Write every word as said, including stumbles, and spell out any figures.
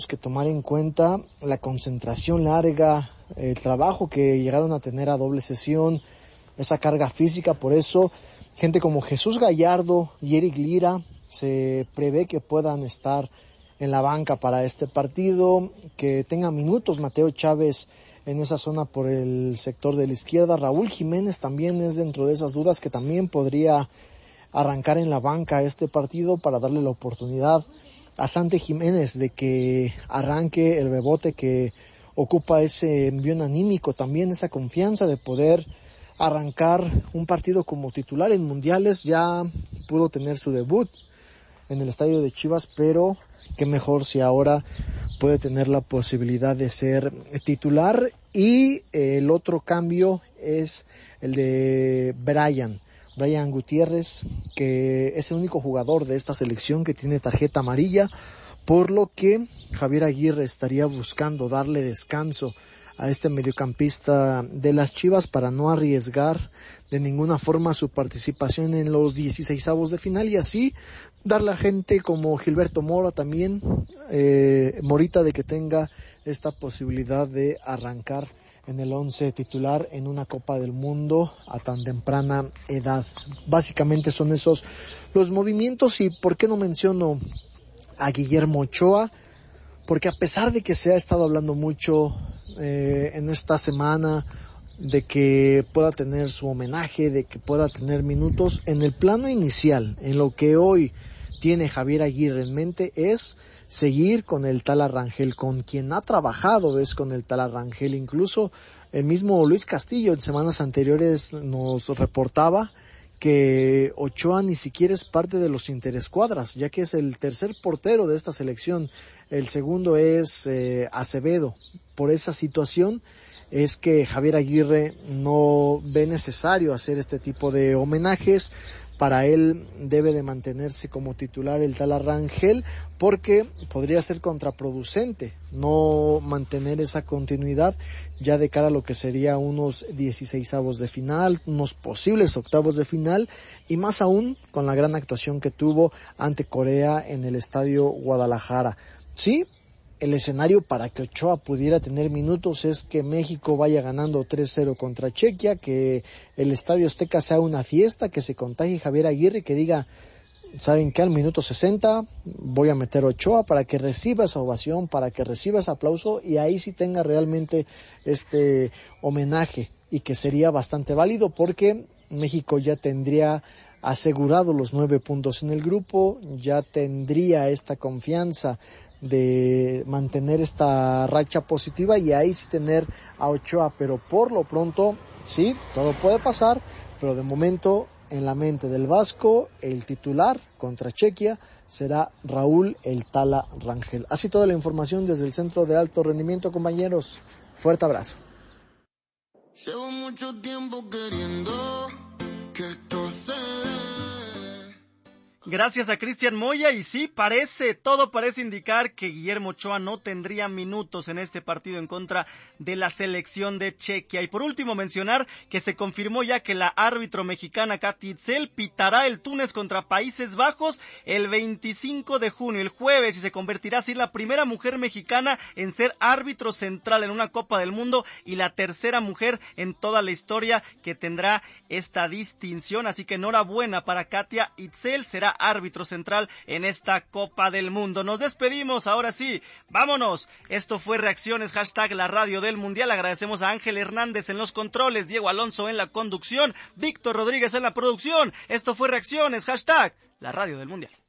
que tomar en cuenta la concentración larga, el trabajo que llegaron a tener a doble sesión, esa carga física. Por eso gente como Jesús Gallardo y Eric Lira se prevé que puedan estar en la banca para este partido, que tenga minutos Mateo Chávez en esa zona por el sector de la izquierda. Raúl Jiménez también es dentro de esas dudas, que también podría arrancar en la banca este partido para darle la oportunidad a Santi Jiménez de que arranque el rebote que ocupa ese envión anímico, también esa confianza de poder arrancar un partido como titular en mundiales. Ya pudo tener su debut en el estadio de Chivas, pero qué mejor si ahora puede tener la posibilidad de ser titular. Y el otro cambio es el de Brian, Brian Gutiérrez, que es el único jugador de esta selección que tiene tarjeta amarilla, por lo que Javier Aguirre estaría buscando darle descanso a este mediocampista de las Chivas para no arriesgar de ninguna forma su participación en los dieciseisavos de final, y así darle a gente como Gilberto Mora también, eh, Morita, de que tenga esta posibilidad de arrancar en el once titular en una Copa del Mundo a tan temprana edad. Básicamente son esos los movimientos. Y por qué no menciono a Guillermo Ochoa, porque a pesar de que se ha estado hablando mucho eh, en esta semana de que pueda tener su homenaje, de que pueda tener minutos, en el plano inicial, en lo que hoy tiene Javier Aguirre en mente es seguir con el Tala Rangel, con quien ha trabajado es con el Tala Rangel. Incluso el mismo Luis Castillo en semanas anteriores nos reportaba que Ochoa ni siquiera es parte de los interescuadras, ya que es el tercer portero de esta selección. El segundo es eh, Acevedo. Por esa situación es que Javier Aguirre no ve necesario hacer este tipo de homenajes. Para él debe de mantenerse como titular el Tala Rangel, porque podría ser contraproducente no mantener esa continuidad ya de cara a lo que sería unos dieciseisavos de final, unos posibles octavos de final, y más aún con la gran actuación que tuvo ante Corea en el Estadio Guadalajara. Sí, el escenario para que Ochoa pudiera tener minutos es que México vaya ganando tres cero contra Chequia, que el Estadio Azteca sea una fiesta, que se contagie Javier Aguirre, que diga, ¿saben qué? Al minuto sesenta voy a meter Ochoa para que reciba esa ovación, para que reciba ese aplauso, y ahí sí tenga realmente este homenaje, y que sería bastante válido porque México ya tendría asegurado los nueve puntos en el grupo, ya tendría esta confianza de mantener esta racha positiva, y ahí sí tener a Ochoa. Pero por lo pronto, sí, todo puede pasar, pero de momento en la mente del Vasco, el titular contra Chequia será Raúl el Tala Rangel. Así toda la información desde el Centro de Alto Rendimiento, compañeros. Fuerte abrazo. Llevo mucho tiempo queriendo que esto se dé. Gracias a Cristian Moya, y sí, parece, todo parece indicar que Guillermo Ochoa no tendría minutos en este partido en contra de la selección de Chequia. Y por último mencionar que se confirmó ya que la árbitro mexicana Katy Itzel pitará el Túnez contra Países Bajos el veinticinco de junio, el jueves, y se convertirá así en la primera mujer mexicana en ser árbitro central en una Copa del Mundo y la tercera mujer en toda la historia que tendrá esta distinción. Así que enhorabuena para Katia Itzel, será árbitro central en esta Copa del Mundo. Nos despedimos, ahora sí, vámonos. Esto fue Reacciones, hashtag la radio del Mundial. Agradecemos a Ángel Hernández en los controles, Diego Alonso en la conducción, Víctor Rodríguez en la producción. Esto fue Reacciones, hashtag la radio del Mundial.